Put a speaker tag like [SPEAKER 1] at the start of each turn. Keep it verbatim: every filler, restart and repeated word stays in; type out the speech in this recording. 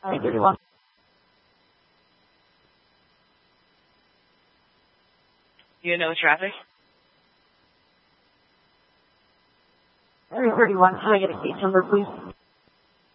[SPEAKER 1] Alright, thirty-one.
[SPEAKER 2] You know traffic?
[SPEAKER 1] Area thirty-one, can I get a case number, please?